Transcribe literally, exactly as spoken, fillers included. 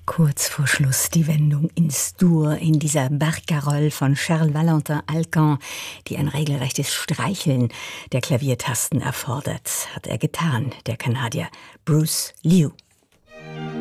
Kurz vor Schluss die Wendung ins Dur in dieser Barcarolle von Charles Valentin Alcan, die ein regelrechtes Streicheln der Klaviertasten erfordert. Hat er getan, der Kanadier Bruce Liu.